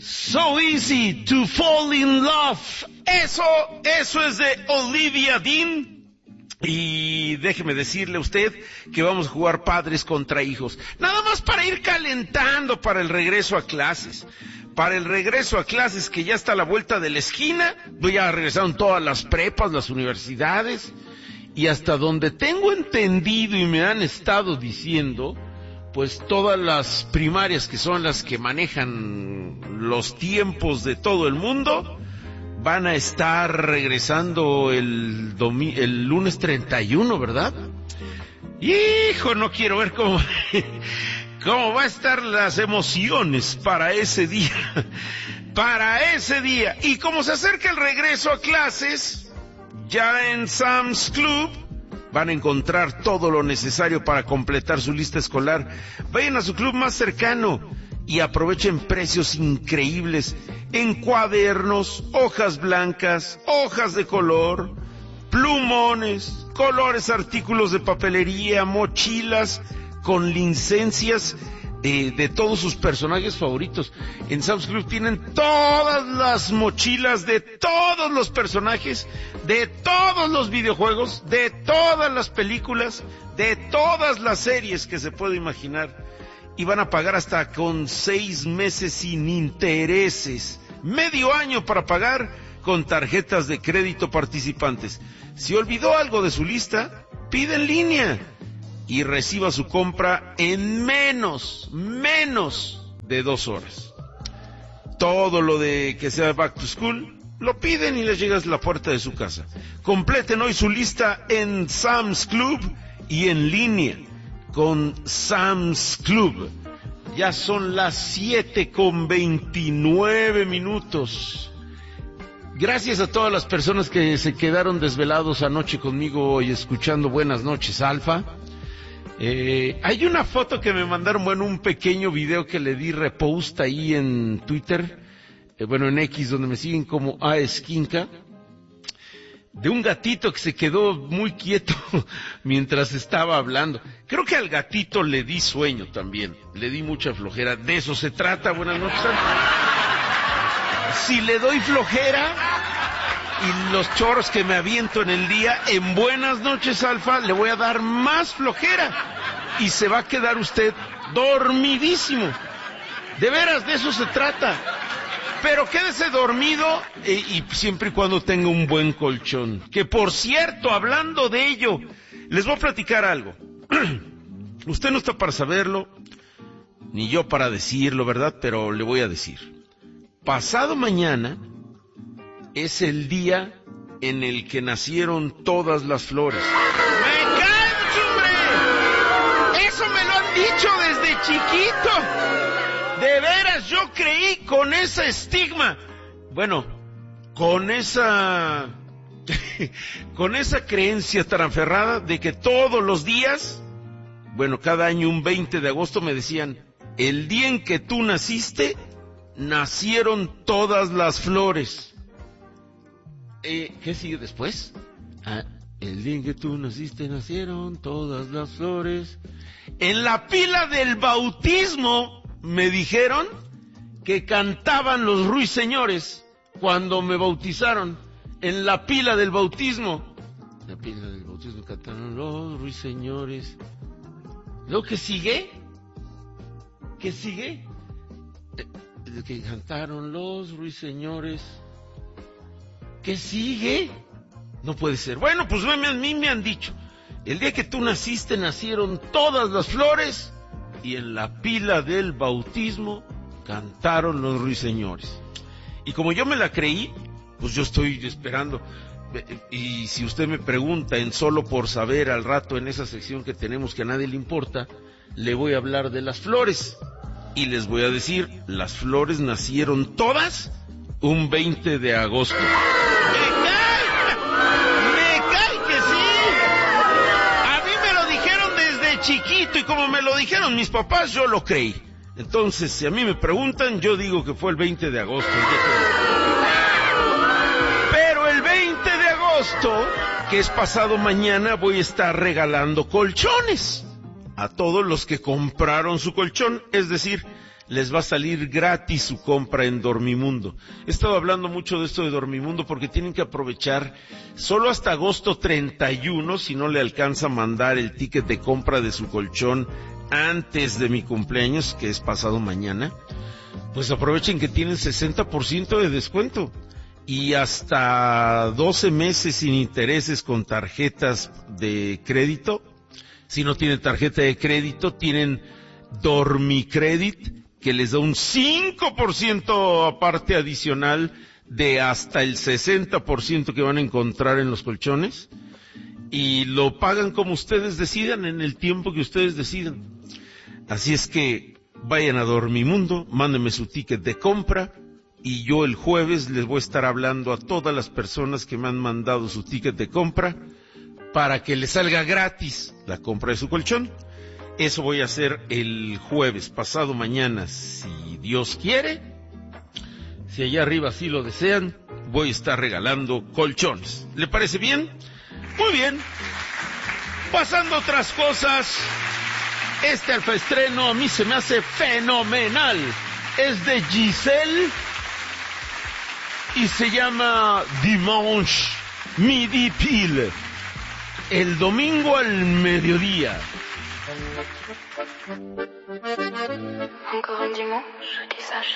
So easy to fall in love. Eso es de Olivia Dean. Y déjeme decirle a usted que vamos a jugar padres contra hijos. Nada más para ir calentando para el regreso a clases. Para el regreso a clases que ya está a la vuelta de la esquina. Ya regresaron todas las prepas, las universidades. Y hasta donde tengo entendido y me han estado diciendo, pues todas las primarias que son las que manejan los tiempos de todo el mundo, van a estar regresando el lunes 31, ¿verdad? Hijo, no quiero ver cómo va a estar las emociones para ese día. Para ese día. Y como se acerca el regreso a clases, ya en Sam's Club van a encontrar todo lo necesario para completar su lista escolar. Vayan a su club más cercano y aprovechen precios increíbles en cuadernos, hojas blancas, hojas de color, plumones, colores, artículos de papelería, mochilas con licencias de todos sus personajes favoritos. En Sam's Club tienen todas las mochilas de todos los personajes, de todos los videojuegos, de todas las películas, de todas las series que se puede imaginar. Y van a pagar hasta con 6 meses sin intereses. Medio año para pagar con tarjetas de crédito participantes. Si olvidó algo de su lista, pide en línea y reciba su compra en menos de 2 horas. Todo lo de que sea Back to School, lo piden y les llega a la puerta de su casa. Completen hoy su lista en Sam's Club y en línea con Sam's Club. Ya son las 7:29. Gracias a todas las personas que se quedaron desvelados anoche conmigo y escuchando Buenas Noches, Alfa. Hay una foto que me mandaron, un pequeño video que le di repost ahí en Twitter, en X, donde me siguen como Esquinca, de un gatito que se quedó muy quieto mientras estaba hablando. Creo que al gatito le di sueño también, le di mucha flojera. De eso se trata. Buenas noches. Si le doy flojera y los chorros que me aviento en el día, en Buenas Noches, Alfa, le voy a dar más flojera y se va a quedar usted dormidísimo. De veras, de eso se trata. Pero quédese dormido y siempre y cuando tenga un buen colchón. Que por cierto, hablando de ello, les voy a platicar algo. Usted no está para saberlo, ni yo para decirlo, ¿verdad? Pero le voy a decir. Pasado mañana es el día en el que nacieron todas las flores. ¡Me caes, hombre! ¡Eso me lo han dicho desde chiquito! De veras, yo creí con ese estigma. Con esa creencia tan aferrada de que todos los días, cada año un 20 de agosto me decían, el día en que tú naciste, nacieron todas las flores. ¿Qué sigue después? El día en que tú naciste, nacieron todas las flores. En la pila del bautismo me dijeron que cantaban los ruiseñores cuando me bautizaron. En la pila del bautismo. La pila del bautismo cantaron los ruiseñores. ¿Lo que sigue? ¿Qué sigue? Que cantaron los ruiseñores. ¿Qué sigue? No puede ser. Pues a mí me han dicho, el día que tú naciste nacieron todas las flores y en la pila del bautismo cantaron los ruiseñores. Y como yo me la creí, pues yo estoy esperando. Y si usted me pregunta en Solo por Saber al rato en esa sección que tenemos que a nadie le importa, le voy a hablar de las flores. Y les voy a decir, las flores nacieron todas un 20 de agosto. ¡Me cae que sí! A mí me lo dijeron desde chiquito y como me lo dijeron mis papás, yo lo creí. Entonces, si a mí me preguntan, yo digo que fue el 20 de agosto. Pero el 20 de agosto, que es pasado mañana, voy a estar regalando colchones a todos los que compraron su colchón, es decir, les va a salir gratis su compra en Dormimundo. He estado hablando mucho de esto de Dormimundo porque tienen que aprovechar solo hasta agosto 31, si no le alcanza a mandar el ticket de compra de su colchón antes de mi cumpleaños, que es pasado mañana, pues aprovechen que tienen 60% de descuento y hasta 12 meses sin intereses con tarjetas de crédito. Si no tienen tarjeta de crédito, tienen Dormicredit, que les da un 5% aparte adicional de hasta el 60% que van a encontrar en los colchones, y lo pagan como ustedes decidan, en el tiempo que ustedes decidan. Así es que vayan a Dormimundo, mándenme su ticket de compra, y yo el jueves les voy a estar hablando a todas las personas que me han mandado su ticket de compra para que les salga gratis la compra de su colchón. Eso voy a hacer el jueves, pasado mañana, si Dios quiere. Si allá arriba así lo desean, voy a estar regalando colchones. ¿Le parece bien? Muy bien. Pasando a otras cosas, este alfaestreno a mí se me hace fenomenal. Es de Giselle y se llama Dimanche Midi Pile. El domingo al mediodía. Encore un dimanche, je dis ça.